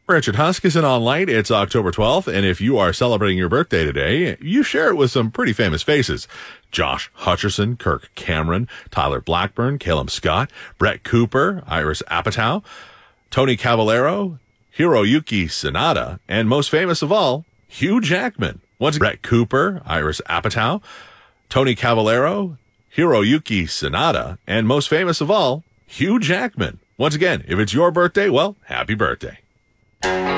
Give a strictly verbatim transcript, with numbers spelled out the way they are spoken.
Richard Huskisson on Light. It's October twelfth, and if you are celebrating your birthday today, you share it with some pretty famous faces. Josh Hutcherson, Kirk Cameron, Tyler Blackburn, Caleb Scott, Brett Cooper, Iris Apatow, Tony Cavallero, Hiroyuki Sanada, and most famous of all, Hugh Jackman. Once again, Brett Cooper, Iris Apatow, Tony Cavallero, Hiroyuki Sanada, and most famous of all, Hugh Jackman. Once again, if it's your birthday, well, happy birthday.